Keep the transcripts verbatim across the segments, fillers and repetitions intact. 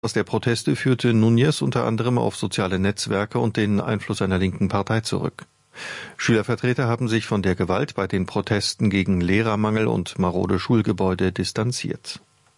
Aus der Proteste führte Núñez unter anderem auf soziale Netzwerke und den Einfluss einer linken Partei zurück. Schülervertreter haben sich von der Gewalt bei den Protesten gegen Lehrermangel und marode Schulgebäude distanziert.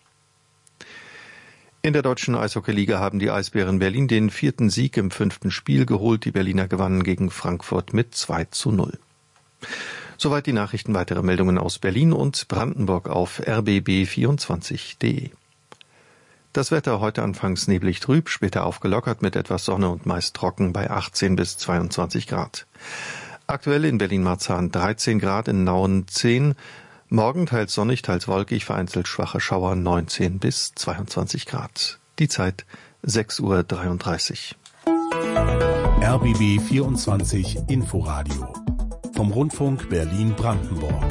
In der deutschen Eishockeyliga haben die Eisbären Berlin den vierten Sieg im fünften Spiel geholt. Die Berliner gewannen gegen Frankfurt mit zwei zu null. Soweit die Nachrichten. Weitere Meldungen aus Berlin und Brandenburg auf r b b vierundzwanzig punkt de. Das Wetter heute anfangs neblig trüb, später aufgelockert mit etwas Sonne und meist trocken bei achtzehn bis zweiundzwanzig Grad. Aktuell in Berlin-Marzahn dreizehn Grad, in Nauen zehn. Morgen teils sonnig, teils wolkig, vereinzelt schwache Schauer neunzehn bis zweiundzwanzig Grad. Die Zeit sechs Uhr dreiunddreißig. R B B vierundzwanzig Inforadio vom Rundfunk Berlin-Brandenburg.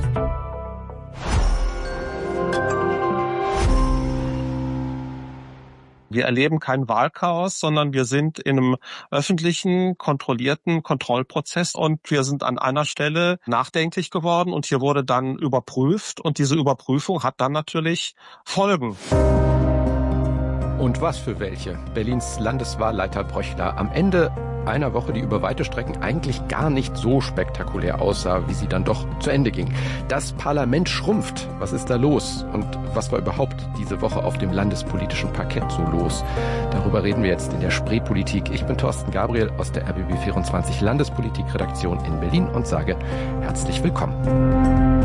Wir erleben kein Wahlchaos, sondern wir sind in einem öffentlichen, kontrollierten Kontrollprozess und wir sind an einer Stelle nachdenklich geworden und hier wurde dann überprüft und diese Überprüfung hat dann natürlich Folgen. Und was für welche? Berlins Landeswahlleiter Bröchler am Ende einer Woche, die über weite Strecken eigentlich gar nicht so spektakulär aussah, wie sie dann doch zu Ende ging. Das Parlament schrumpft. Was ist da los? Und was war überhaupt diese Woche auf dem landespolitischen Parkett so los? Darüber reden wir jetzt in der Spreepolitik. Ich bin Thorsten Gabriel aus der R B B vierundzwanzig Landespolitikredaktion in Berlin und sage herzlich willkommen.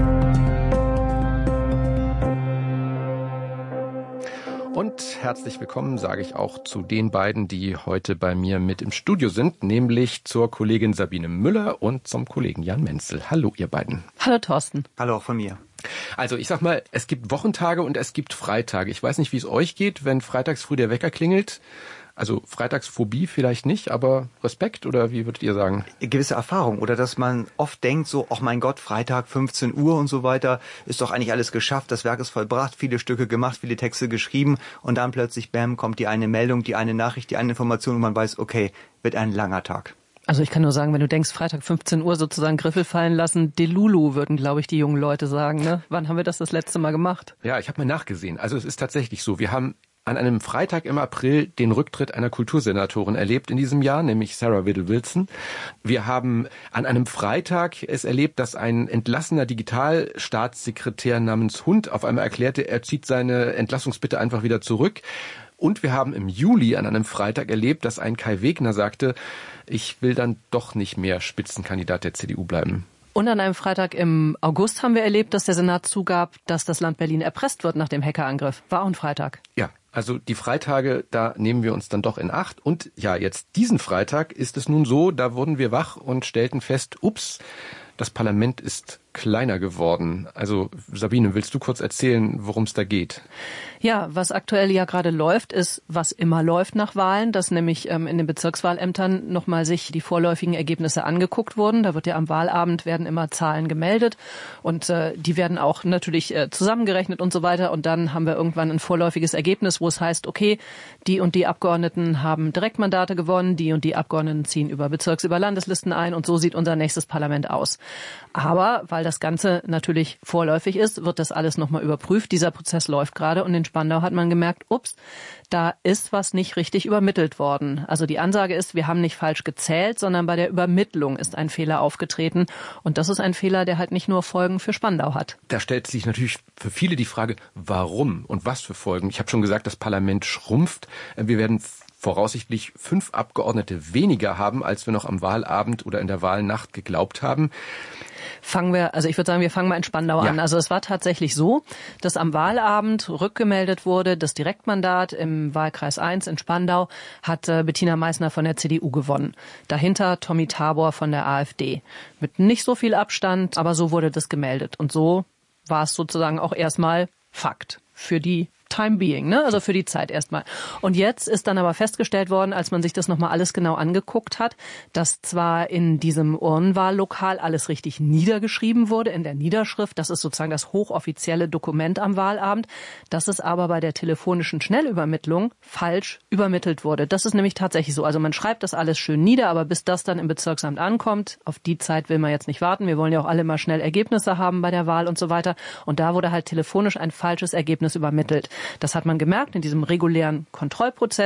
Und herzlich willkommen sage ich auch zu den beiden, die heute bei mir mit im Studio sind, nämlich zur Kollegin Sabine Müller und zum Kollegen Jan Menzel. Hallo, ihr beiden. Hallo, Thorsten. Hallo auch von mir. Also ich sag mal, es gibt Wochentage und es gibt Freitage. Ich weiß nicht, wie es euch geht, wenn freitags früh der Wecker klingelt. Also Freitagsphobie vielleicht nicht, aber Respekt oder wie würdet ihr sagen? Gewisse Erfahrung oder dass man oft denkt so, ach mein Gott, Freitag fünfzehn Uhr und so weiter, ist doch eigentlich alles geschafft, das Werk ist vollbracht, viele Stücke gemacht, viele Texte geschrieben und dann plötzlich, bam, kommt die eine Meldung, die eine Nachricht, die eine Information und man weiß, okay, wird ein langer Tag. Also ich kann nur sagen, wenn du denkst, Freitag fünfzehn Uhr sozusagen Griffel fallen lassen, Delulu würden, glaube ich, die jungen Leute sagen. Ne? Wann haben wir das das letzte Mal gemacht? Ja, ich habe mal nachgesehen. Also es ist tatsächlich so, wir haben an einem Freitag im April den Rücktritt einer Kultursenatorin erlebt in diesem Jahr, nämlich Sarah Whittle-Wilson. Wir haben an einem Freitag es erlebt, dass ein entlassener Digitalstaatssekretär namens Hund auf einmal erklärte, er zieht seine Entlassungsbitte einfach wieder zurück. Und wir haben im Juli an einem Freitag erlebt, dass ein Kai Wegner sagte, ich will dann doch nicht mehr Spitzenkandidat der C D U bleiben. Und an einem Freitag im August haben wir erlebt, dass der Senat zugab, dass das Land Berlin erpresst wird nach dem Hackerangriff. War auch ein Freitag. Ja, also die Freitage, da nehmen wir uns dann doch in Acht. Und ja, jetzt diesen Freitag ist es nun so, da wurden wir wach und stellten fest, ups, das Parlament ist kleiner geworden. Also Sabine, willst du kurz erzählen, worum es da geht? Ja, was aktuell ja gerade läuft, ist, was immer läuft nach Wahlen, dass nämlich ähm, in den Bezirkswahlämtern nochmal sich die vorläufigen Ergebnisse angeguckt wurden. Da wird ja am Wahlabend werden immer Zahlen gemeldet und äh, die werden auch natürlich äh, zusammengerechnet und so weiter. Und dann haben wir irgendwann ein vorläufiges Ergebnis, wo es heißt, okay, die und die Abgeordneten haben Direktmandate gewonnen, die und die Abgeordneten ziehen über Bezirks-, über Landeslisten ein und so sieht unser nächstes Parlament aus. Aber weil das Ganze natürlich vorläufig ist, wird das alles nochmal überprüft. Dieser Prozess läuft gerade und in Spandau hat man gemerkt, ups, da ist was nicht richtig übermittelt worden. Also die Ansage ist, wir haben nicht falsch gezählt, sondern bei der Übermittlung ist ein Fehler aufgetreten. Und das ist ein Fehler, der halt nicht nur Folgen für Spandau hat. Da stellt sich natürlich für viele die Frage, warum und was für Folgen. Ich habe schon gesagt, das Parlament schrumpft. Wir werden voraussichtlich fünf Abgeordnete weniger haben, als wir noch am Wahlabend oder in der Wahlnacht geglaubt haben. Fangen wir, also ich würde sagen, wir fangen mal in Spandau ja. an. Also es war tatsächlich so, dass am Wahlabend rückgemeldet wurde, das Direktmandat im Wahlkreis eins in Spandau hat äh, Bettina Meissner von der C D U gewonnen. Dahinter Tommy Tabor von der AfD. Mit nicht so viel Abstand, aber so wurde das gemeldet. Und so war es sozusagen auch erstmal Fakt für die Time being, ne? Also für die Zeit erstmal. Und jetzt ist dann aber festgestellt worden, als man sich das nochmal alles genau angeguckt hat, dass zwar in diesem Urnenwahllokal alles richtig niedergeschrieben wurde, in der Niederschrift, das ist sozusagen das hochoffizielle Dokument am Wahlabend, dass es aber bei der telefonischen Schnellübermittlung falsch übermittelt wurde. Das ist nämlich tatsächlich so. Also man schreibt das alles schön nieder, aber bis das dann im Bezirksamt ankommt, auf die Zeit will man jetzt nicht warten. Wir wollen ja auch alle mal schnell Ergebnisse haben bei der Wahl und so weiter. Und da wurde halt telefonisch ein falsches Ergebnis übermittelt. Das hat man gemerkt in diesem regulären Kontrollprozess.